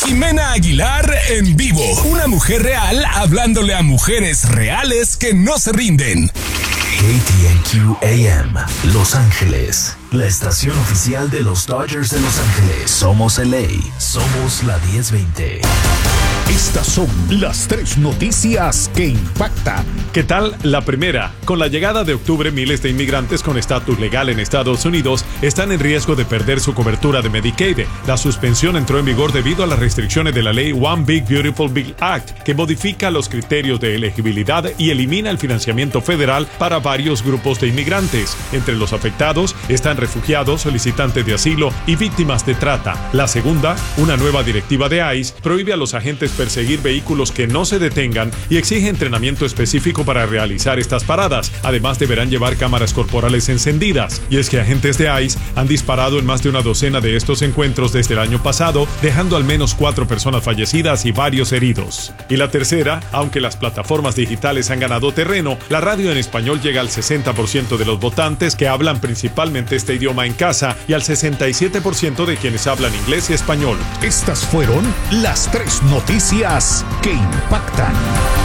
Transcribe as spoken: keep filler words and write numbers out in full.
Ximena Aguilar en vivo. Una mujer real hablándole a mujeres reales que no se rinden. K T N Q A M, Los Ángeles. La estación oficial de los Dodgers de Los Ángeles. Somos L A. Somos la diez veinte. Estas son las tres noticias que impactan. ¿Qué tal? La primera. Con la llegada de octubre, miles de inmigrantes con estatus legal en Estados Unidos están en riesgo de perder su cobertura de Medicaid. La suspensión entró en vigor debido a las restricciones de la ley One Big Beautiful Bill Act, que modifica los criterios de elegibilidad y elimina el financiamiento federal para varios grupos de inmigrantes. Entre los afectados están refugiados, solicitantes de asilo y víctimas de trata. La segunda, una nueva directiva de ICE, prohíbe a los agentes perseguir vehículos que no se detengan y exige entrenamiento específico para realizar estas paradas. Además, deberán llevar cámaras corporales encendidas. Y es que agentes de ICE han disparado en más de una docena de estos encuentros desde el año pasado, dejando al menos cuatro personas fallecidas y varios heridos. Y la tercera, aunque las plataformas digitales han ganado terreno, la radio en español llega al sesenta por ciento de los votantes que hablan principalmente este idioma en casa y al sesenta y siete por ciento de quienes hablan inglés y español. Estas fueron las tres noticias que impactan.